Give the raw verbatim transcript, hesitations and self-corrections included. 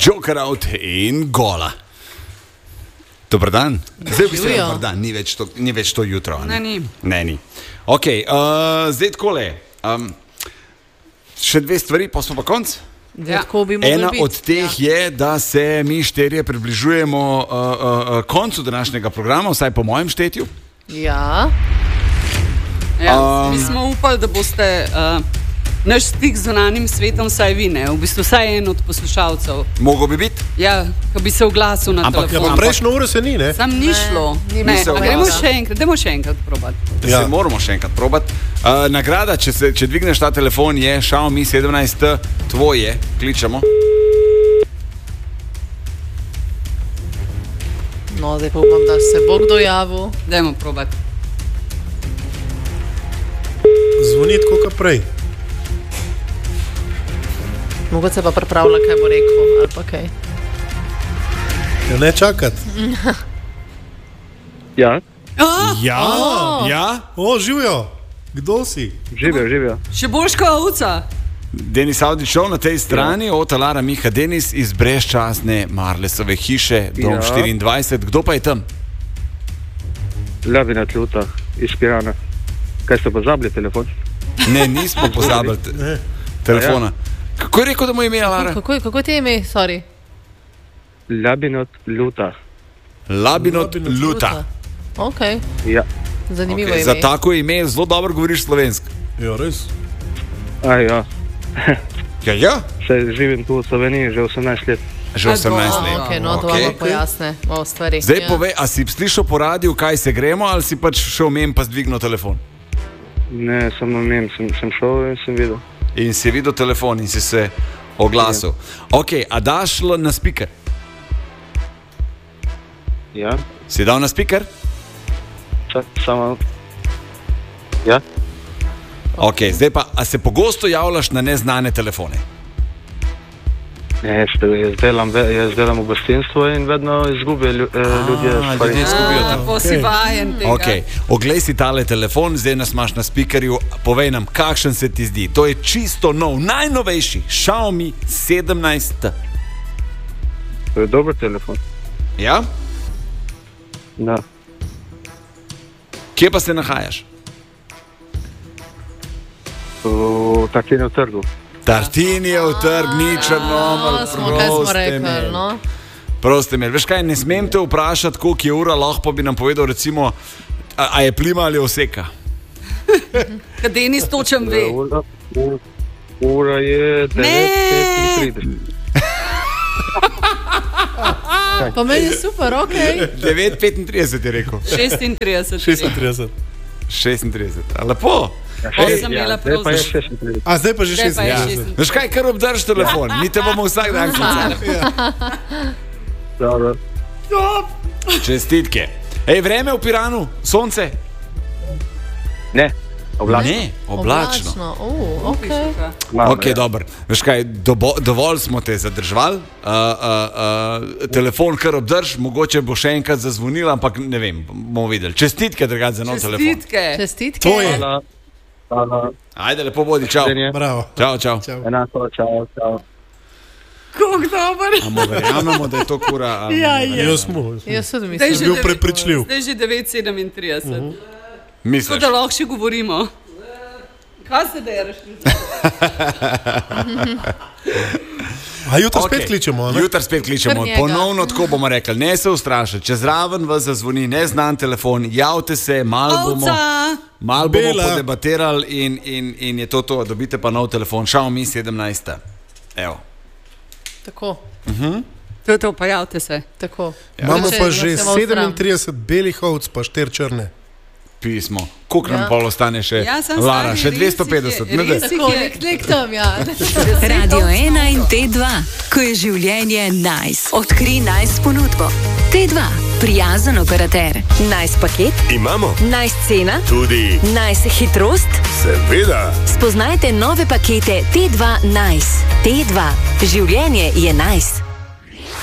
Joker out in gola. Dobar dan. Zdaj bi se dobar dan, ni več to, ni več to jutro. Ne, ni. Ne, ni. Ok, uh, zdaj takole. Um, še dve stvari, pa smo pa konc. Ja. Ena od teh ja. je, da se mi štirje približujemo uh, uh, koncu današnjega programa, vsaj po mojem štetju. Ja. Ja, Um, mi smo upali, da boste uh, naš stik z zunanjim svetom, vsaj vi, ne, v bistvu vsaj en od poslušalcev. Mogo bi biti? Ja, ko bi se oglasil na Ampak, telefon. ampak prejšnjo uro se ni, ne? Sam ni šlo. ni Ne, bilo. a gremo še enkrat, dajmo še enkrat probati. Da Ja. se moramo še enkrat probati. Uh, nagrada, če, se, če dvigneš ta telefon, je Xiaomi sedemnajst T, tvoje, kličemo. No, zdaj pa upam, da se bo kdo javil. Dajmo probati. Zvoni tako kot prej. Mogoče pa pripravlja, kaj bo rekel, ali pa kaj. Ja, ne čakati. Ja, Ah, Ja, Oh. ja. O, živijo. Kdo si? živijo, živijo. še boljš kot ovca. Denis Avdić šel na tej strani, ja. Ota Lara Miha Denis iz brezčasne Marlesove hiše, dom Ja. štiriindvajset. Kdo pa je tam? Labinat Luta iz Pirana. Kaj ste pozabili telefon? Ne, nismo pozabili te, Ne. telefona. Kako je rekel, da mu je ime Lara? Kako, kako ti je ime, sorry? Labinat Luta. Labinot Labinot Luta. Ok, Ja. zanimivo Okay, ime. za tako ime zelo dobro govoriš slovensko. Ja, res. A ja, Ja, ja. se živim tu v Sloveniji že osemnajst let. Že A, osemnajst dobro. let. Ok, no, to Okej. vam pojasne o stvari. Zdaj Ja. povej, a si slišal po radiju, kaj se gremo, ali si pač šel mem pa zdvignil telefon? Ne, samo mem, sem, sem šel in sem videl. In si videl telefon in si se oglasil. Ok, a daš l- na speaker? Ja, Si dal na speaker? sa, samo. Ja, Ok, zdaj pa, a se pogosto javljaš na neznane telefone? ne, ste, jaz, delam, ve- jaz delam v gostinstvu in vedno izgubijo lju, eh, ljudje stvari. ljudje izgubijo A, telefon. po si vajen tega. Ok, oglej si tale telefon, zdaj nas imaš na speakerju, povej nam, kakšen se ti zdi. To je čisto nov, najnovejši Xiaomi sedemnajst T. To je dober telefon. Ja? Da. Kje pa se nahajaš? V Tartinijev trgu. Tartinijev trg, ni Črnomelj, A, smo, kaj smo proste rekli, me. no? Proste me. Veš kaj, ne smem te vprašati, koliko je ura, lahko pa bi nam povedal, recimo, a, a je plima ali oseka. Kad Denis točem ve. Ura, ura, ura je devet petintrideset. Pa meni je super, ok. devet petintrideset je rekel. šestintrideset. šestintrideset. šestintrideset. A lepo. Ej, sem imela zdaj pa je prav. šestintrideset. A zdaj pa že Zdaj pa je šestintrideset. šestintrideset. Veš kaj, kar obdrž telefon, mi te bomo vsak dan klicali. Dobro. Čestitke. Ej, vreme v Piranu, sonce? Ne, oblačno. Ne, oblačno. Uh, ok. Malo, Ok, ja. dobro. Veš kaj, dobo, dovolj smo te zadržvali, uh, uh, uh, telefon kar obdrž, mogoče bo še enkrat zazvonil, ampak ne vem, bomo videli. Čestitke, drugače, za nov telefon. Čestitke. Čestitke. To je. Hvala. Hvala. Ajde, lepo bodi, čau. Videnje. Bravo. Čau, čau. Čau. Enako, čau, čau. Kako dober. Amo verjamemo, da je to kura. ali Ja, ne je. verjamemo? Jaz smo. Jaz tudi Zdaj mislim. že bil devet- prepričljiv. Zdaj že devet sedemintrideset. Mhm. To, Misliš? da lahko še govorimo. Kaj se dereš? A jutro Okej. spet kličemo, ne? Jutri spet kličemo. Kar njega. Ponovno tako bomo rekli, ne se ustrašiti. Če zraven vas zazvoni neznan telefon, javite se, malo bomo, Ovca! mal bomo Bela. podebatirali in, in, in je to to. Dobite pa nov telefon, Xiaomi sedemnajst. Evo. Tako, To je to, pa javite se. tako. Imamo Če pa ne že se malo sram. sedemintrideset belih ovc, pa štiri črne. Pismo. Koliko nam Ja. pol ostane še? Ja, sem Lara, stari, še res dvesto jih petdeset. je, Ne, da. res jih Tako, je. nek, nek tam, ja. Radio ena in T dva, ko je življenje nice. Odkri nice ponudbo. T dva, prijazen operater. Nice paket, Imamo nice cena, tudi, nice hitrost. seveda, Spoznajte nove pakete T dva Nice. T dva, življenje je nice.